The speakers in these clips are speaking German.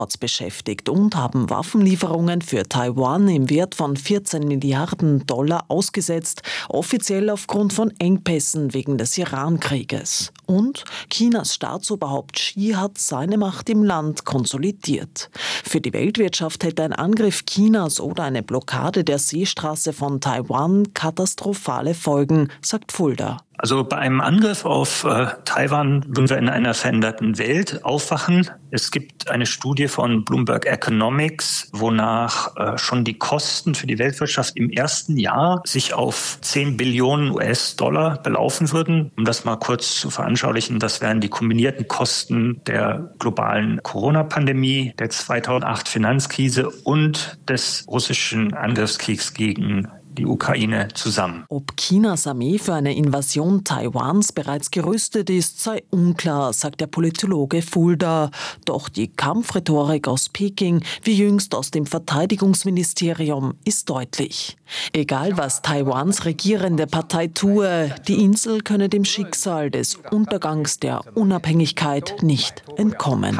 beschäftigt und haben Waffenlieferungen für Taiwan im Wert von 14 Milliarden Dollar ausgesetzt, offiziell aufgrund von Engpässen wegen des Iran-Krieges. Und Chinas Staatsoberhaupt Xi hat seine Macht im Land konsolidiert. Für die Weltwirtschaft hätte ein Angriff Chinas oder eine Blockade der Seestraße von Taiwan katastrophale Folgen, sagt Fulda. Also bei einem Angriff auf Taiwan würden wir in einer veränderten Welt aufwachen. Es gibt eine Studie von Bloomberg Economics, wonach schon die Kosten für die Weltwirtschaft im ersten Jahr sich auf 10 Billionen US-Dollar belaufen würden. Um das mal kurz zu veranschaulichen, das wären die kombinierten Kosten der globalen Corona-Pandemie, der 2008 Finanzkrise und des russischen Angriffskriegs gegen die Ukraine zusammen. Ob Chinas Armee für eine Invasion Taiwans bereits gerüstet ist, sei unklar, sagt der Politologe Fulda. Doch die Kampfrhetorik aus Peking, wie jüngst aus dem Verteidigungsministerium, ist deutlich. Egal was Taiwans regierende Partei tue, die Insel könne dem Schicksal des Untergangs der Unabhängigkeit nicht entkommen.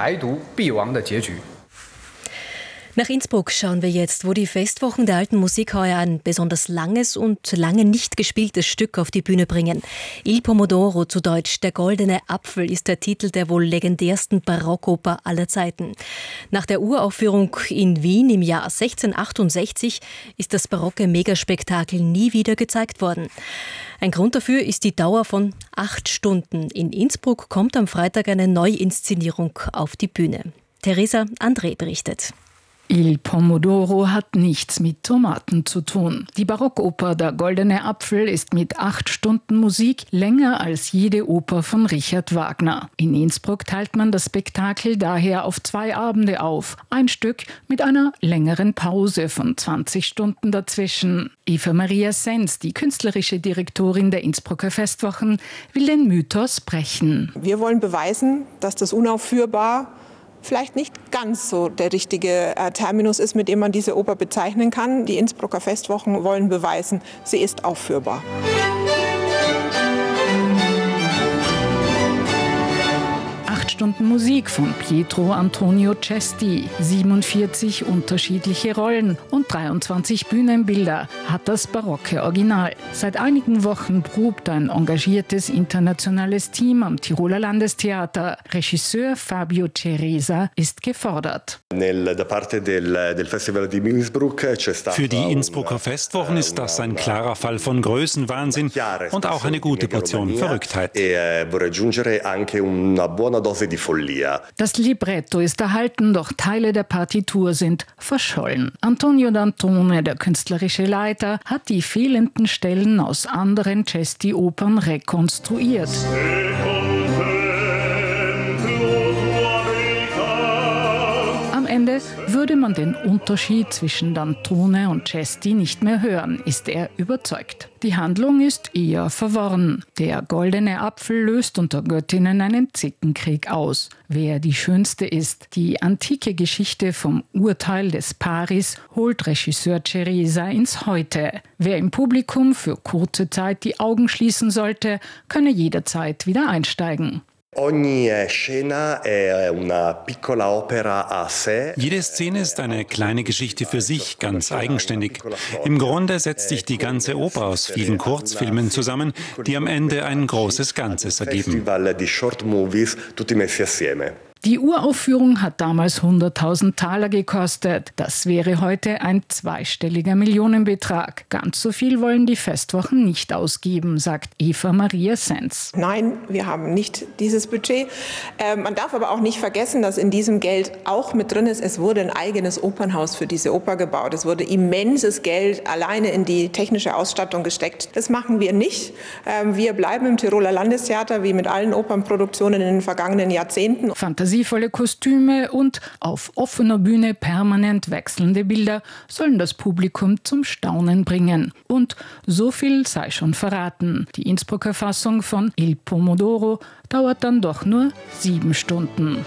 Nach Innsbruck schauen wir jetzt, wo die Festwochen der alten Musik heuer ein besonders langes und lange nicht gespieltes Stück auf die Bühne bringen. Il Pomodoro, zu Deutsch Der goldene Apfel, ist der Titel der wohl legendärsten Barockoper aller Zeiten. Nach der Uraufführung in Wien im Jahr 1668 ist das barocke Megaspektakel nie wieder gezeigt worden. Ein Grund dafür ist die Dauer von 8 Stunden. In Innsbruck kommt am Freitag eine Neuinszenierung auf die Bühne. Theresa André berichtet. Il Pomodoro hat nichts mit Tomaten zu tun. Die Barockoper Der goldene Apfel ist mit 8 Stunden Musik länger als jede Oper von Richard Wagner. In Innsbruck teilt man das Spektakel daher auf 2 Abende auf. Ein Stück mit einer längeren Pause von 20 Stunden dazwischen. Eva Maria Sens, die künstlerische Direktorin der Innsbrucker Festwochen, will den Mythos brechen. Wir wollen beweisen, dass das unaufführbar vielleicht nicht ganz so der richtige Terminus ist, mit dem man diese Oper bezeichnen kann. Die Innsbrucker Festwochen wollen beweisen, sie ist aufführbar. Stunden Musik von Pietro Antonio Cesti, 47 unterschiedliche Rollen und 23 Bühnenbilder hat das barocke Original. Seit einigen Wochen probt ein engagiertes internationales Team am Tiroler Landestheater. Regisseur Fabio Ceresa ist gefordert. Für die Innsbrucker Festwochen ist das ein klarer Fall von Größenwahnsinn und auch eine gute Portion Verrücktheit. Das Libretto ist erhalten, doch Teile der Partitur sind verschollen. Antonio D'Antone, der künstlerische Leiter, hat die fehlenden Stellen aus anderen Cesti-Opern rekonstruiert. Am Ende würde man den Unterschied zwischen D'Antone und Cesti nicht mehr hören, ist er überzeugt. Die Handlung ist eher verworren. Der goldene Apfel löst unter Göttinnen einen Zickenkrieg aus. Wer die Schönste ist, die antike Geschichte vom Urteil des Paris, holt Regisseur Ceresa ins Heute. Wer im Publikum für kurze Zeit die Augen schließen sollte, könne jederzeit wieder einsteigen. Jede Szene ist eine kleine Geschichte für sich, ganz eigenständig. Im Grunde setzt sich die ganze Oper aus vielen Kurzfilmen zusammen, die am Ende ein großes Ganzes ergeben. Die Uraufführung hat damals 100.000 Taler gekostet. Das wäre heute ein zweistelliger Millionenbetrag. Ganz so viel wollen die Festwochen nicht ausgeben, sagt Eva Maria Sens. Nein, wir haben nicht dieses Budget. Man darf aber auch nicht vergessen, dass in diesem Geld auch mit drin ist, es wurde ein eigenes Opernhaus für diese Oper gebaut. Es wurde immenses Geld alleine in die technische Ausstattung gesteckt. Das machen wir nicht. Wir bleiben im Tiroler Landestheater, wie mit allen Opernproduktionen in den vergangenen Jahrzehnten. Fantasievolle Kostüme und auf offener Bühne permanent wechselnde Bilder sollen das Publikum zum Staunen bringen. Und so viel sei schon verraten. Die Innsbrucker Fassung von Il Pomodoro dauert dann doch nur 7 Stunden.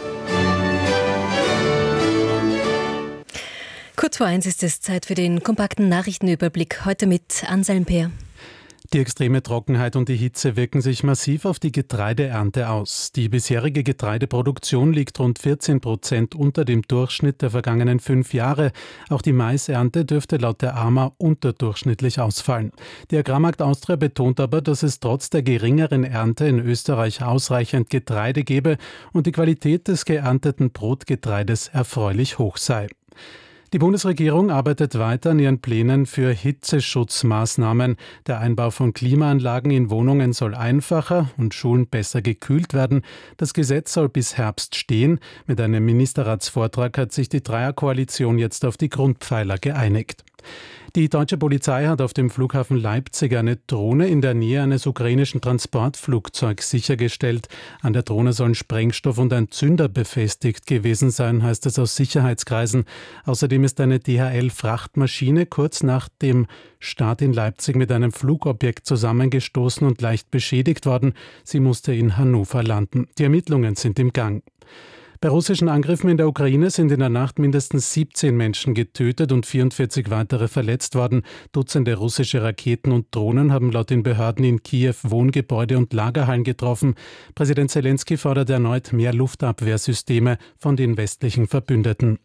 Kurz vor 1 ist es Zeit für den kompakten Nachrichtenüberblick. Heute mit Anselm Peer. Die extreme Trockenheit und die Hitze wirken sich massiv auf die Getreideernte aus. Die bisherige Getreideproduktion liegt rund 14% unter dem Durchschnitt der vergangenen 5 Jahre. Auch die Maisernte dürfte laut der AMA unterdurchschnittlich ausfallen. Die Agrarmarkt Austria betont aber, dass es trotz der geringeren Ernte in Österreich ausreichend Getreide gebe und die Qualität des geernteten Brotgetreides erfreulich hoch sei. Die Bundesregierung arbeitet weiter an ihren Plänen für Hitzeschutzmaßnahmen. Der Einbau von Klimaanlagen in Wohnungen soll einfacher und Schulen besser gekühlt werden. Das Gesetz soll bis Herbst stehen. Mit einem Ministerratsvortrag hat sich die Dreierkoalition jetzt auf die Grundpfeiler geeinigt. Die deutsche Polizei hat auf dem Flughafen Leipzig eine Drohne in der Nähe eines ukrainischen Transportflugzeugs sichergestellt. An der Drohne sollen Sprengstoff und ein Zünder befestigt gewesen sein, heißt es aus Sicherheitskreisen. Außerdem ist eine DHL-Frachtmaschine kurz nach dem Start in Leipzig mit einem Flugobjekt zusammengestoßen und leicht beschädigt worden. Sie musste in Hannover landen. Die Ermittlungen sind im Gang. Bei russischen Angriffen in der Ukraine sind in der Nacht mindestens 17 Menschen getötet und 44 weitere verletzt worden. Dutzende russische Raketen und Drohnen haben laut den Behörden in Kiew Wohngebäude und Lagerhallen getroffen. Präsident Zelensky fordert erneut mehr Luftabwehrsysteme von den westlichen Verbündeten.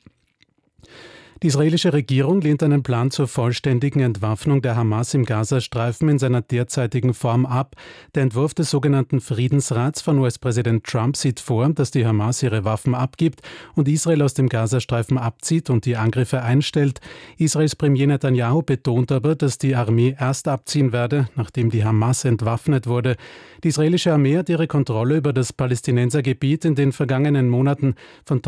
Die israelische Regierung lehnt einen Plan zur vollständigen Entwaffnung der Hamas im Gazastreifen in seiner derzeitigen Form ab. Der Entwurf des sogenannten Friedensrats von US-Präsident Trump sieht vor, dass die Hamas ihre Waffen abgibt und Israel aus dem Gazastreifen abzieht und die Angriffe einstellt. Israels Premier Netanyahu betont aber, dass die Armee erst abziehen werde, nachdem die Hamas entwaffnet wurde. Die israelische Armee hat ihre Kontrolle über das Palästinensergebiet in den vergangenen Monaten von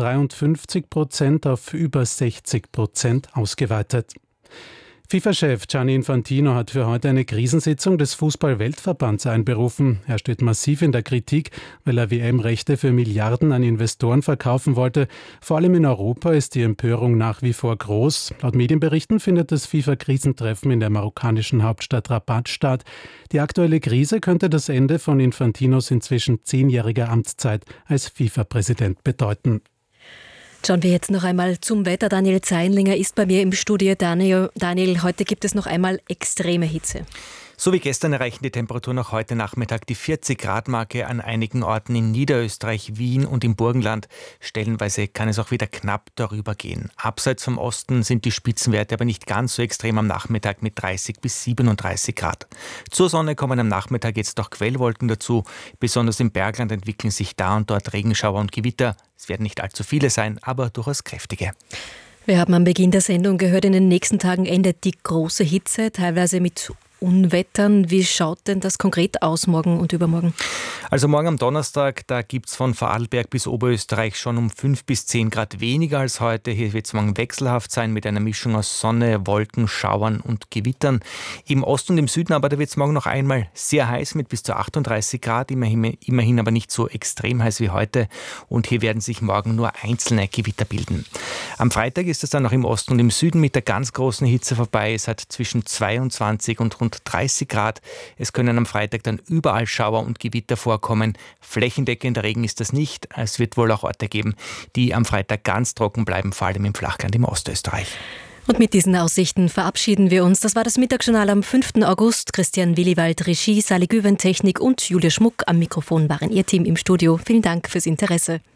53% auf über 60% ausgeweitet. FIFA-Chef Gianni Infantino hat für heute eine Krisensitzung des Fußball-Weltverbands einberufen. Er steht massiv in der Kritik, weil er WM-Rechte für Milliarden an Investoren verkaufen wollte. Vor allem in Europa ist die Empörung nach wie vor groß. Laut Medienberichten findet das FIFA-Krisentreffen in der marokkanischen Hauptstadt Rabat statt. Die aktuelle Krise könnte das Ende von Infantinos inzwischen 10-jähriger Amtszeit als FIFA-Präsident bedeuten. Schauen wir jetzt noch einmal zum Wetter. Daniel Zeinlinger ist bei mir im Studio. Daniel, heute gibt es noch einmal extreme Hitze. So wie gestern erreichen die Temperaturen auch heute Nachmittag die 40-Grad-Marke an einigen Orten in Niederösterreich, Wien und im Burgenland. Stellenweise kann es auch wieder knapp darüber gehen. Abseits vom Osten sind die Spitzenwerte aber nicht ganz so extrem am Nachmittag mit 30 bis 37 Grad. Zur Sonne kommen am Nachmittag jetzt auch Quellwolken dazu. Besonders im Bergland entwickeln sich da und dort Regenschauer und Gewitter. Es werden nicht allzu viele sein, aber durchaus kräftige. Wir haben am Beginn der Sendung gehört, in den nächsten Tagen endet die große Hitze, teilweise mit Unwettern. Wie schaut denn das konkret aus morgen und übermorgen? Also morgen am Donnerstag, da gibt es von Vorarlberg bis Oberösterreich schon um 5 bis 10 Grad weniger als heute. Hier wird es morgen wechselhaft sein mit einer Mischung aus Sonne, Wolken, Schauern und Gewittern. Im Osten und im Süden aber, da wird es morgen noch einmal sehr heiß mit bis zu 38 Grad, immerhin aber nicht so extrem heiß wie heute. Und hier werden sich morgen nur einzelne Gewitter bilden. Am Freitag ist es dann noch im Osten und im Süden mit der ganz großen Hitze vorbei. Es hat zwischen 22 und rund 30 Grad. Es können am Freitag dann überall Schauer und Gewitter vorkommen. Flächendeckender Regen ist das nicht. Es wird wohl auch Orte geben, die am Freitag ganz trocken bleiben, vor allem im Flachland im Ostösterreich. Und mit diesen Aussichten verabschieden wir uns. Das war das Mittagsjournal am 5. August. Christian Williwald, Regie, Sally Güven, Technik und Julia Schmuck am Mikrofon waren Ihr Team im Studio. Vielen Dank fürs Interesse.